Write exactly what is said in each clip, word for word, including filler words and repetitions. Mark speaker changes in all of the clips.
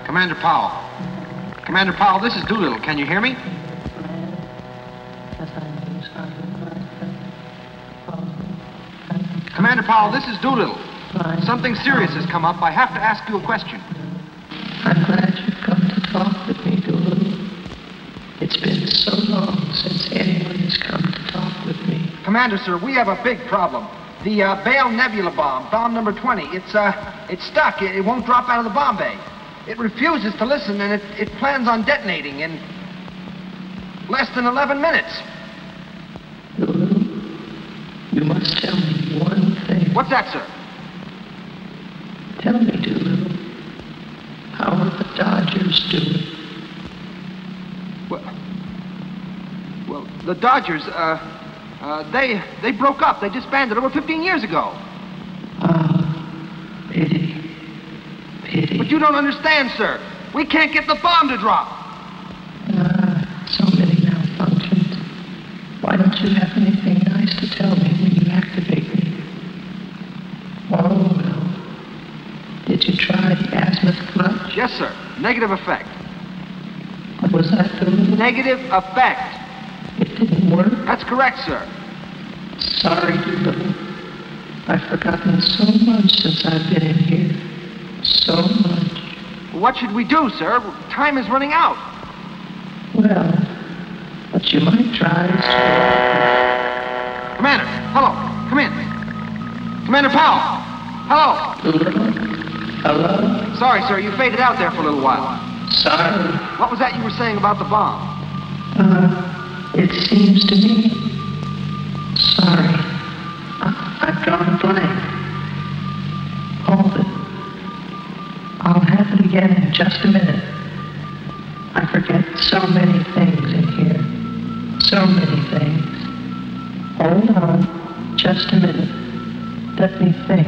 Speaker 1: Commander Powell. Commander Powell, this is Doolittle. Can you hear me? Commander Powell, this is Doolittle. Something serious has come up. I have to ask you a question.
Speaker 2: I'm glad you've come to talk with me, Doolittle. It's been so long since anyone has come to talk with me.
Speaker 1: Commander, sir, we have a big problem. The uh, Baal Nebula bomb, bomb number twenty, it's, uh, it's stuck. It, it won't drop out of the bomb bay. It refuses to listen, and it, it plans on detonating in less than eleven minutes.
Speaker 2: Doolittle, you must tell me one thing.
Speaker 1: What's that, sir?
Speaker 2: Tell me, Doolittle, how are the Dodgers doing?
Speaker 1: Well, well, the Dodgers, uh, uh, they, they broke up. They disbanded over fifteen years ago.
Speaker 2: Ah, pity, pity.
Speaker 1: But you don't understand, sir. We can't get the bomb to drop.
Speaker 2: Ah, so many malfunctions. Why don't you have anything nice to tell me when you activate me? Oh, well. Did you try the azimuth clutch?
Speaker 1: Yes, sir. Negative effect.
Speaker 2: What was that, Doolittle?
Speaker 1: Negative effect.
Speaker 2: It didn't work?
Speaker 1: That's correct, sir.
Speaker 2: Sorry, Doolittle. I've forgotten so much since I've been in here. So much.
Speaker 1: What should we do, sir? Time is running out.
Speaker 2: Well, what you might try is to...
Speaker 1: Commander, hello. Come in. Commander Powell. Hello.
Speaker 2: Doolittle? Hello?
Speaker 1: Sorry, sir. You faded out there for a little while.
Speaker 2: Sorry.
Speaker 1: What was that you were saying about the bomb?
Speaker 2: Uh, it seems to me... Sorry. I, I've drawn a blank. Hold it. I'll have it again in just a minute. I forget so many things in here. So many things. Hold on. Just a minute. Let me think.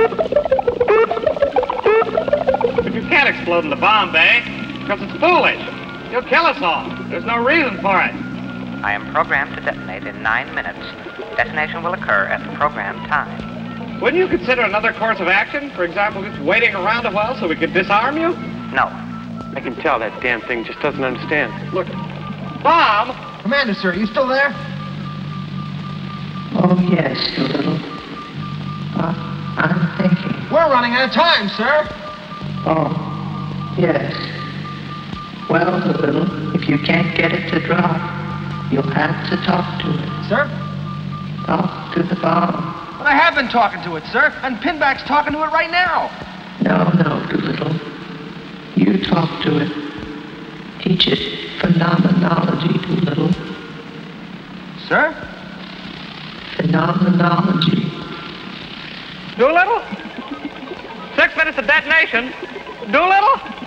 Speaker 3: But you can't explode in the bomb bay, because it's foolish. You'll kill us all. There's no reason for it.
Speaker 4: I am programmed to detonate in nine minutes. Detonation will occur at the programmed time.
Speaker 3: Wouldn't you consider another course of action? For example, just waiting around a while so we could disarm you?
Speaker 4: No.
Speaker 5: I can tell that damn thing just doesn't understand.
Speaker 3: Look, Bob!
Speaker 1: Commander, sir, are you still there?
Speaker 2: Oh, yes, Doolittle. Uh, I'm thinking.
Speaker 1: We're running out of time, sir.
Speaker 2: Oh, yes. Well, Doolittle, if you can't get it to drop, you'll have to talk to it.
Speaker 1: Sir?
Speaker 2: Talk to the bomb.
Speaker 1: But I have been talking to it, sir, and Pinback's talking to it right now.
Speaker 2: No, no, Doolittle. You talk to it. Teach it phenomenology, Doolittle.
Speaker 1: Sir?
Speaker 2: Phenomenology.
Speaker 3: Doolittle? Six minutes of detonation. Doolittle?